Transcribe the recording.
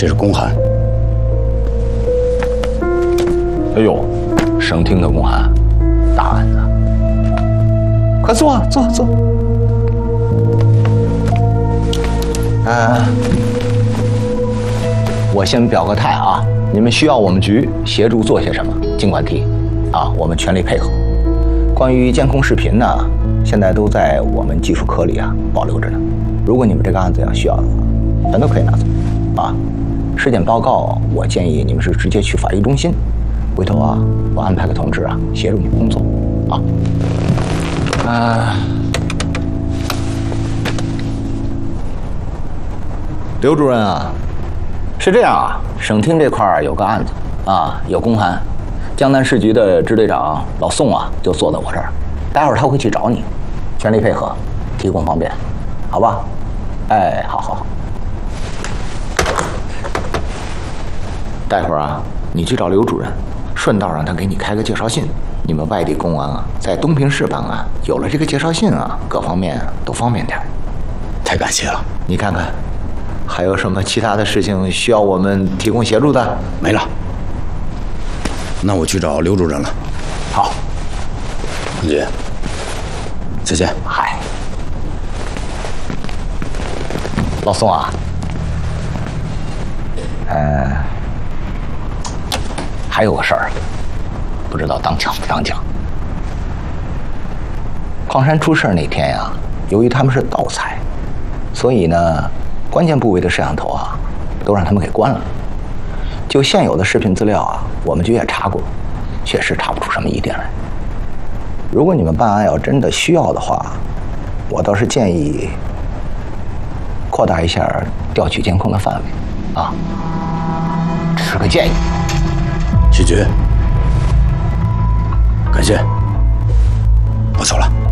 这是公函。 哎呦，省厅的公函，大案子，快坐，坐。我先表个态啊，你们需要我们局协助做些什么，尽管提，啊，我们全力配合。关于监控视频呢，现在都在我们技术科里啊保留着呢。如果你们这个案子要需要的话，全都可以拿走，啊。尸检报告，我建议你们是直接去法医中心。回头啊，我安排个同志啊协助你们工作，啊。刘主任啊，是这样啊，省厅这块有个案子啊，有公函，江南市局的支队长老宋啊就坐在我这儿，待会儿他会去找你，全力配合，提供方便，好吧？哎，好。待会儿啊，你去找刘主任，顺道让他给你开个介绍信。你们外地公安啊，在东平市办案，有了这个介绍信啊，各方面都方便点。 太感谢了。 你看看，还有什么其他的事情需要我们提供协助的？ 没了。那我去找刘主任了。 好， 文杰，再见。 嗨，老宋啊，还有个事儿，不知道当讲不当讲。矿山出事那天呀，由于他们是盗采，所以呢，关键部位的摄像头啊，都让他们给关了。就现有的视频资料啊，我们局也查过，确实查不出什么疑点来。如果你们办案要真的需要的话，我倒是建议扩大一下调取监控的范围，啊，只是个建议。 许局，感谢，我走了。